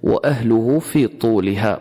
وأهله في طولها.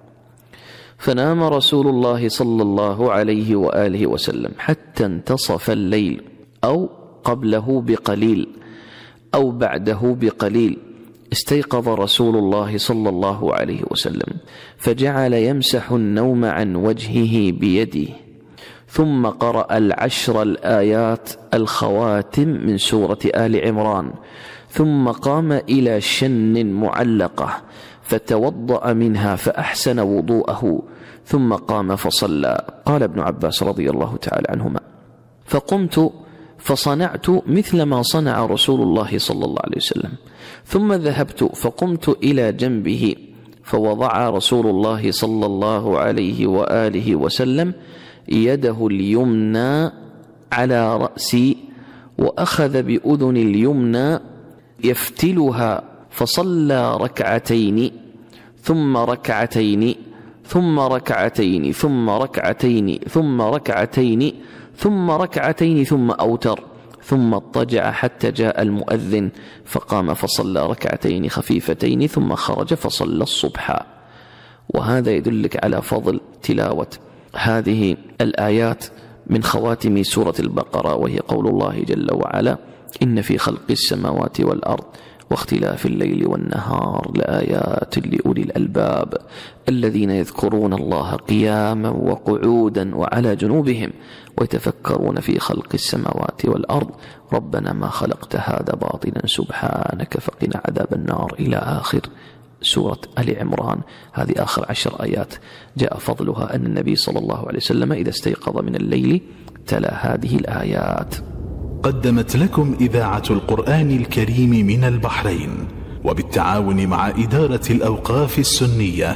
فنام رسول الله صلى الله عليه وآله وسلم حتى انتصف الليل، أو قبله بقليل أو بعده بقليل. استيقظ رسول الله صلى الله عليه وسلم فجعل يمسح النوم عن وجهه بيده، ثم قرأ 10 الآيات الخواتم من سورة آل عمران، ثم قام إلى شن معلقة فتوضأ منها فأحسن وضوءه، ثم قام فصلى. قال ابن عباس رضي الله تعالى عنهما: فقمت فصنعت مثل ما صنع رسول الله صلى الله عليه وسلم، ثم ذهبت فقمت إلى جنبه فوضع رسول الله صلى الله عليه وآله وسلم يده اليمنى على رأسي، وأخذ بأذن اليمنى يفتلها، فصلى ركعتين ثم ركعتين ثم ركعتين ثم ركعتين ثم ركعتين ثم ركعتين ثم أوتر، ثم اضطجع حتى جاء المؤذن فقام فصلى ركعتين خفيفتين ثم خرج فصلى الصبح. وهذا يدلك على فضل تلاوة هذه الآيات من خواتم سورة البقرة، وهي قول الله جل وعلا: إن في خلق السماوات والأرض واختلاف الليل والنهار لآيات لأولي الألباب الذين يذكرون الله قياما وقعودا وعلى جنوبهم ويتفكرون في خلق السماوات والأرض ربنا ما خلقت هذا باطلا سبحانك فقنا عذاب النار، إلى آخر سورة آل عمران. هذه آخر 10 آيات جاء فضلها أن النبي صلى الله عليه وسلم إذا استيقظ من الليل تلا هذه الآيات. قدمت لكم إذاعة القرآن الكريم من البحرين وبالتعاون مع إدارة الأوقاف السنية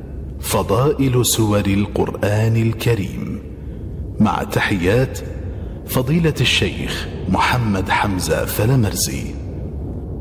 فضائل سور القرآن الكريم، مع تحيات فضيلة الشيخ محمد حمزة فلمرزي.